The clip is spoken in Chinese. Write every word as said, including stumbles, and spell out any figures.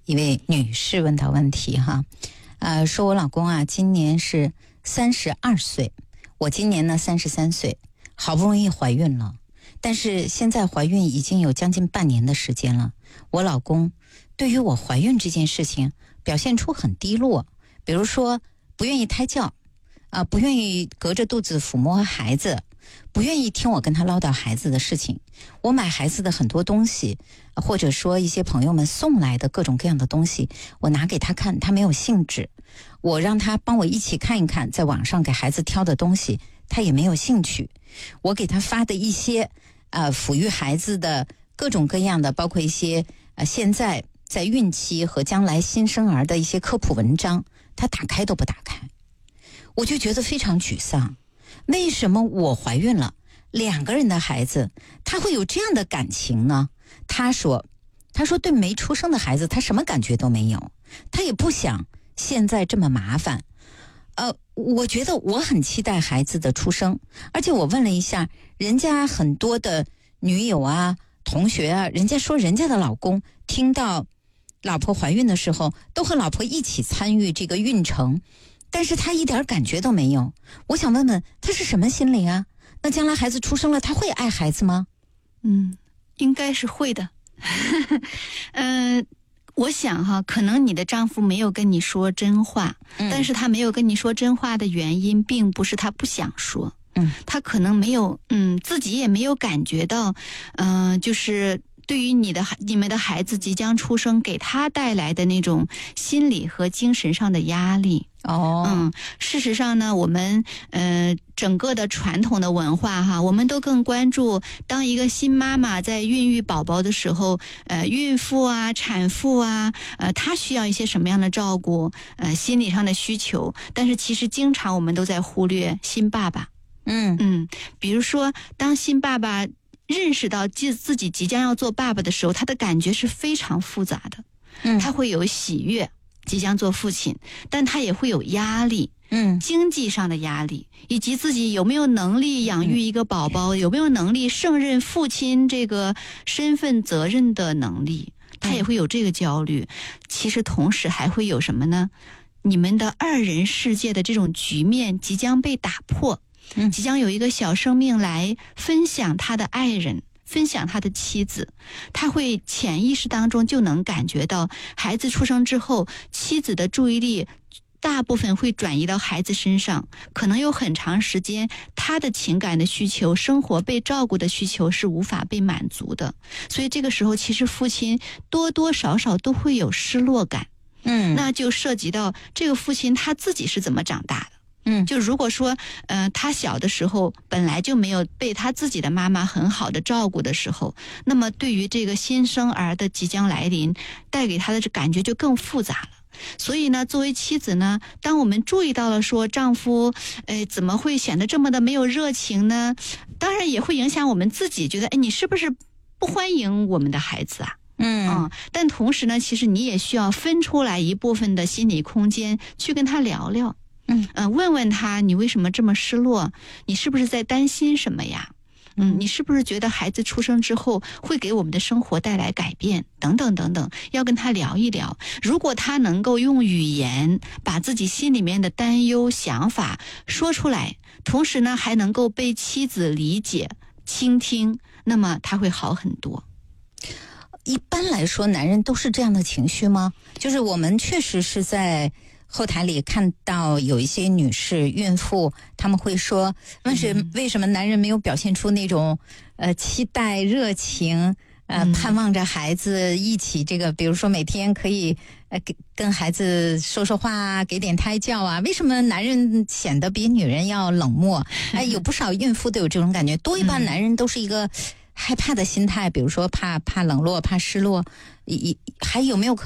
一位女士问到问题哈，呃，说我老公啊，今年是三十二岁，我今年呢三十三岁，好不容易怀孕了，但是现在怀孕已经有将近半年的时间了。我老公对于我怀孕这件事情表现出很低落，比如说不愿意胎教啊、呃，不愿意隔着肚子抚摸孩子，不愿意听我跟他唠叨孩子的事情。我买孩子的很多东西，或者说一些朋友们送来的各种各样的东西，我拿给他看，他没有兴致。我让他帮我一起看一看在网上给孩子挑的东西，他也没有兴趣。我给他发的一些呃抚育孩子的各种各样的，包括一些呃现在在孕期和将来新生儿的一些科普文章，他打开都不打开。我就觉得非常沮丧。为什么我怀孕了两个人的孩子他会有这样的感情呢？他说他说对没出生的孩子他什么感觉都没有，他也不想现在这么麻烦。呃，我觉得我很期待孩子的出生，而且我问了一下人家很多的女友啊同学啊，人家说人家的老公听到老婆怀孕的时候都和老婆一起参与这个孕程，但是他一点感觉都没有。我想问问他是什么心理啊？那将来孩子出生了他会爱孩子吗？ 嗯，应该是会的。嗯、呃，我想哈，可能你的丈夫没有跟你说真话、嗯、但是他没有跟你说真话的原因并不是他不想说，嗯，他可能没有嗯自己也没有感觉到嗯、呃，就是对于你的你们的孩子即将出生给他带来的那种心理和精神上的压力。 哦， 嗯，事实上呢，我们呃整个的传统的文化哈，我们都更关注当一个新妈妈在孕育宝宝的时候，呃，孕妇啊、产妇啊，呃，她需要一些什么样的照顾，呃，心理上的需求。但是其实经常我们都在忽略新爸爸。 嗯嗯，比如说当新爸爸认识到自自己即将要做爸爸的时候，他的感觉是非常复杂的。嗯，他会有喜悦。即将做父亲，但他也会有压力，嗯，经济上的压力，以及自己有没有能力养育一个宝宝，嗯、有没有能力胜任父亲这个身份责任的能力，他也会有这个焦虑。其实同时还会有什么呢？你们的二人世界的这种局面即将被打破，嗯，即将有一个小生命来分享他的爱人。分享他的妻子，他会潜意识当中就能感觉到孩子出生之后，妻子的注意力大部分会转移到孩子身上，可能有很长时间他的情感的需求、生活被照顾的需求是无法被满足的。所以这个时候其实父亲多多少少都会有失落感。嗯，那就涉及到这个父亲他自己是怎么长大的。嗯，就如果说，呃，他小的时候本来就没有被他自己的妈妈很好的照顾的时候，那么对于这个新生儿的即将来临，带给他的这感觉就更复杂了。所以呢，作为妻子呢，当我们注意到了说丈夫，呃，怎么会显得这么的没有热情呢？当然也会影响我们自己，觉得，哎，你是不是不欢迎我们的孩子啊？嗯嗯，但同时呢，其实你也需要分出来一部分的心理空间去跟他聊聊。嗯呃，问问他你为什么这么失落？你是不是在担心什么呀？嗯，你是不是觉得孩子出生之后会给我们的生活带来改变？等等等等，要跟他聊一聊。如果他能够用语言把自己心里面的担忧、想法说出来，同时呢还能够被妻子理解、倾听，那么他会好很多。 一般来说，男人都是这样的情绪吗？就是我们确实是在后台里看到有一些女士孕妇，他们会说为什么为什么男人没有表现出那种呃期待热情，呃盼望着孩子一起这个，比如说每天可以呃跟跟孩子说说话啊，给点胎教啊，为什么男人显得比女人要冷漠？哎，有不少孕妇都有这种感觉，多一半男人都是一个害怕的心态，比如说怕怕冷落、怕失落，还有没有可能